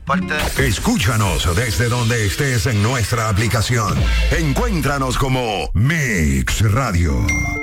Escúchanos desde donde estés en nuestra aplicación. Encuéntranos como Mix Radio.